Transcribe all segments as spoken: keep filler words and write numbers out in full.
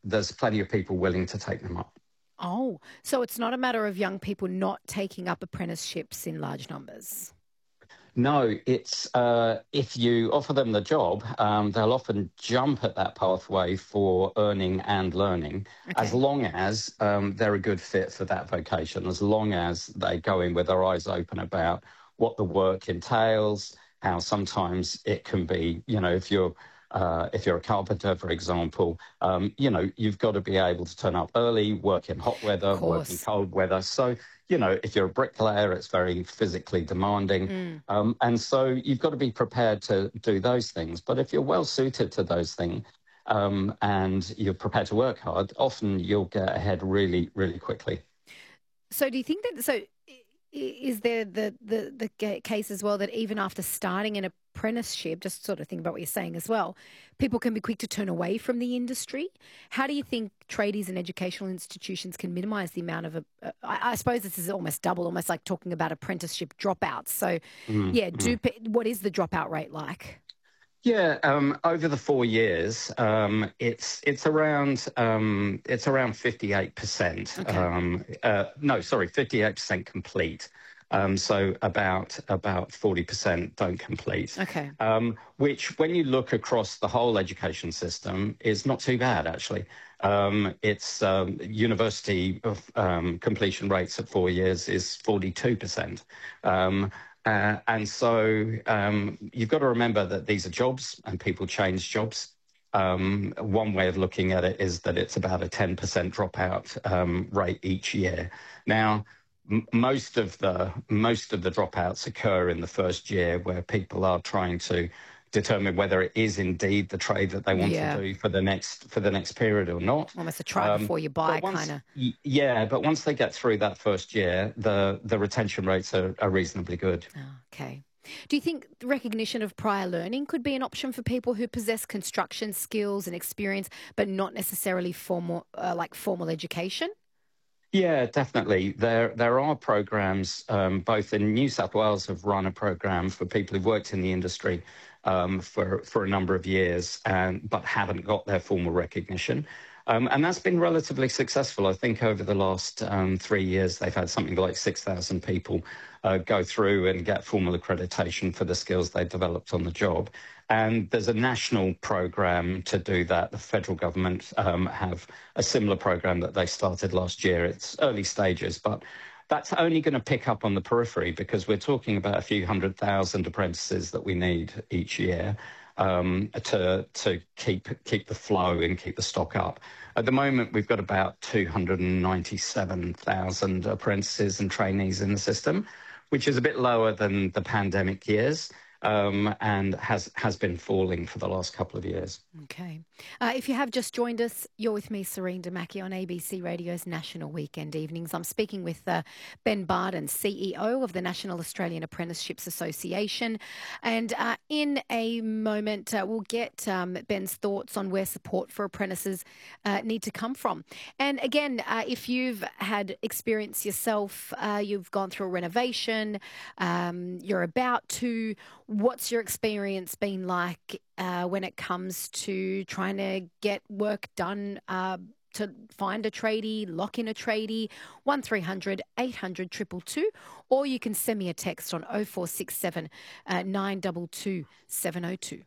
there's plenty of people willing to take them up. Oh, so it's not a matter of young people not taking up apprenticeships in large numbers? No, it's uh, if you offer them the job, um, they'll often jump at that pathway for earning and learning, Okay. as long as um, they're a good fit for that vocation, as long as they go in with their eyes open about what the work entails, how sometimes it can be, you know, if you're uh, if you're a carpenter, for example, um, you know, you've got to be able to turn up early, work in hot weather, Of work in course. cold weather. So, you know, if you're a bricklayer, it's very physically demanding. Mm. Um, and so you've got to be prepared to do those things. But if you're well suited to those things um, and you're prepared to work hard, often you'll get ahead really, really quickly. So do you think that, so i- is there the, the, the ca- case as well that even after starting an apprenticeship, just sort of think about what you're saying as well, people can be quick to turn away from the industry? How do you think tradies and educational institutions can minimise the amount of, a, uh, I, I suppose this is almost double, almost like talking about apprenticeship dropouts. So Mm, yeah, do mm. pe- what is the dropout rate like? Yeah, um, over the four years, um, it's it's around um, it's around fifty-eight percent. Okay. Um, uh, no, sorry, fifty-eight percent complete. Um, so about about forty percent don't complete. Okay. Um, which, when you look across the whole education system, is not too bad actually. Um, it's um, university of um, completion rates at four years is forty-two percent. Um, uh, and so um, you've got to remember that these are jobs and people change jobs. Um, one way of looking at it is that it's about a ten percent dropout um, rate each year. Now, m- most of the most of the dropouts occur in the first year, where people are trying to determine whether it is indeed the trade that they want to Yeah. do for the next for the next period or not. Almost a try Um, before you buy but kind once, of. y- yeah, but once they get through that first year, the the retention rates are, are reasonably good. Oh, okay. Do you think the recognition of prior learning could be an option for people who possess construction skills and experience, but not necessarily formal, uh, like formal education? Yeah, definitely. There there are programs, um, both in New South Wales have run a program for people who've worked in the industry um, for, for a number of years, and but haven't got their formal recognition. Um, and that's been relatively successful. I think over the last um, three years, they've had something like six thousand people uh, go through and get formal accreditation for the skills they developed on the job. And there's a national program to do that. The federal government um, have a similar program that they started last year. It's early stages, but that's only going to pick up on the periphery, because we're talking about a few hundred thousand apprentices that we need each year um, to to keep keep the flow and keep the stock up. At the moment, we've got about two hundred ninety-seven thousand apprentices and trainees in the system, which is a bit lower than the pandemic years, um, and has has been falling for the last couple of years. Okay. Uh, if you have just joined us, you're with me, Serene Damaki, on A B C Radio's National Weekend Evenings. I'm speaking with uh, Ben Barden, C E O of the National Australian Apprenticeships Association. And uh, in a moment, uh, we'll get um, Ben's thoughts on where support for apprentices uh, need to come from. And again, uh, if you've had experience yourself, uh, you've gone through a renovation, um, you're about to, what's your experience been like uh, when it comes to trying to get work done, uh, to find a tradie, lock in a tradie? one three hundred eight hundred two two two, or you can send me a text on oh four six seven uh, nine two two seven oh two.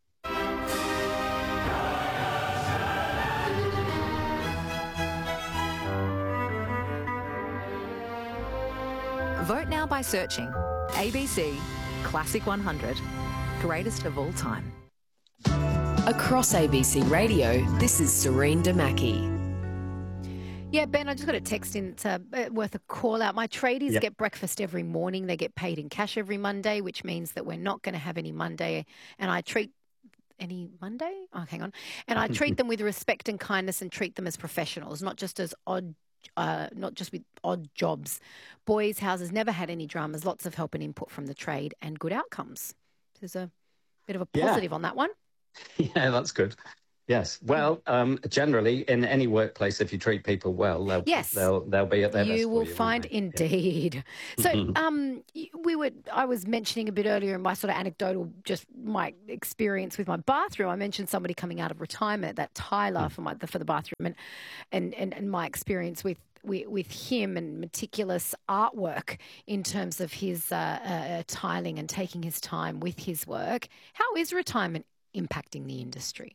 Vote now by searching A B C Classic one hundred, greatest of all time. Across A B C Radio, this is Serene Damaki. Yeah, Ben, I just got a text in. It's uh, worth a call out. My tradies Yep. get breakfast every morning. They get paid in cash every Monday, which means that we're not going to have any Monday. And I treat any Monday? Oh, hang on. And I treat them with respect and kindness and treat them as professionals, not just as odd, uh, not just with odd jobs. Boys' houses never had any dramas, lots of help and input from the trade and good outcomes. There's a bit of a Yeah. positive on that one. Yeah, that's good. Yes. Well, um, generally, in any workplace, if you treat people well, they'll Yes. they'll they'll be at their best You for will you, find won't they? indeed. So, um, y- we were. I was mentioning a bit earlier in my sort of anecdotal, just my experience with my bathroom. I mentioned somebody coming out of retirement, that Tyler for my for the bathroom, and and and, and my experience with. With, with him and meticulous artwork in terms of his uh, uh, tiling and taking his time with his work. How is retirement impacting the industry?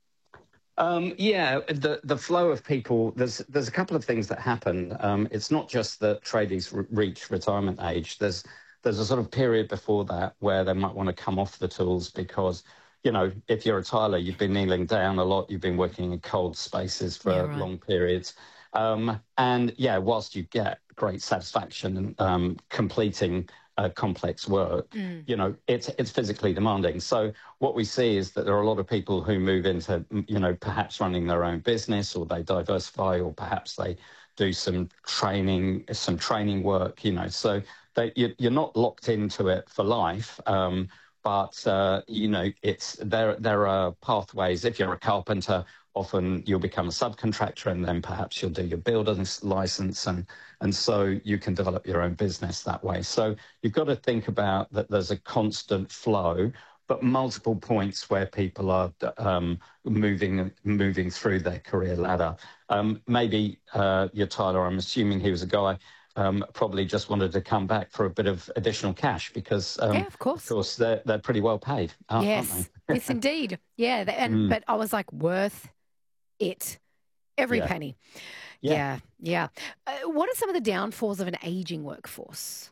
Um, yeah, the the flow of people. There's there's a couple of things that happen. Um, it's not just that tradies re- reach retirement age. There's there's a sort of period before that where they might want to come off the tools because, you know, if you're a tiler, you've been kneeling down a lot. You've been working in cold spaces for Yeah, right. long periods, um, and yeah, whilst you get great satisfaction in um, completing uh, complex work, Mm. you know, it's it's physically demanding. So what we see is that there are a lot of people who move into, you know, perhaps running their own business, or they diversify, or perhaps they do some training, some training work, you know. So they, you, you're not locked into it for life, um, but uh, you know, it's there. There are pathways. If you're a carpenter, often you'll become a subcontractor, and then perhaps you'll do your builder's license, and and so you can develop your own business that way. So you've got to think about that. There's a constant flow, but multiple points where people are um, moving moving through their career ladder. Um, maybe uh, your Tyler, I'm assuming he was a guy, um, probably just wanted to come back for a bit of additional cash because, um, Yeah, of course. of course, they're, they're pretty well paid, aren't, aren't Yes, they? yes, indeed. Yeah, th- and Mm. but I was like, worth it, every Yeah. penny. Yeah. Yeah, yeah. Uh, what are some of the downfalls of an aging workforce?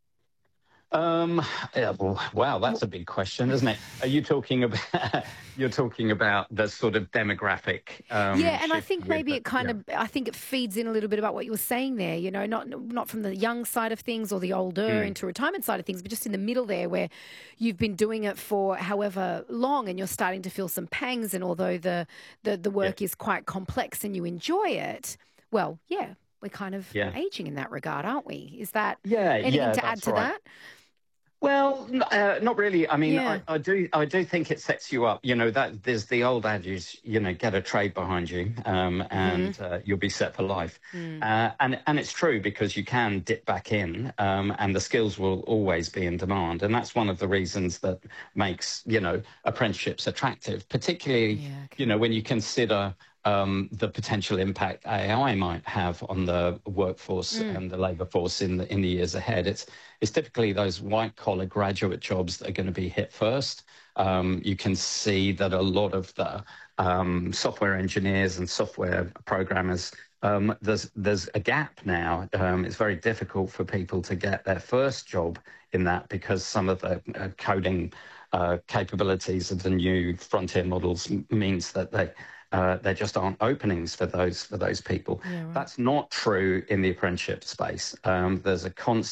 Um, yeah, well, wow, that's a big question, isn't it? Are you talking about you're talking about the sort of demographic? Um, Yeah, and I shift think with maybe the- it kind yeah. of, I think it feeds in a little bit about what you were saying there, you know, not not from the young side of things or the older Mm. into retirement side of things, but just in the middle there where you've been doing it for however long and you're starting to feel some pangs, and although the, the, the work is quite complex and you enjoy it, well, yeah, we're kind of Yeah. aging in that regard, aren't we? Is that Yeah, anything yeah, to add that's to right. that? Well, n- uh, not really. I mean, Yeah. I, I do, I do think it sets you up. You know, that there's the old adage, you know, get a trade behind you, um, and uh, you'll be set for life. Mm. Uh, and and it's true because you can dip back in, um, and the skills will always be in demand. And that's one of the reasons that makes, you know, apprenticeships attractive, particularly, Yeah, okay. you know, when you consider um, the potential impact A I might have on the workforce Mm. and the labour force in the in the years ahead. It's it's typically those white collar graduate jobs that are going to be hit first. Um, you can see that a lot of the um, software engineers and software programmers, um, there's there's a gap now. Um, it's very difficult for people to get their first job in that because some of the uh, coding uh, capabilities of the new frontier models m- means that they uh, there just aren't openings for those for those people. Yeah, right. That's not true in the apprenticeship space. Um, there's a constant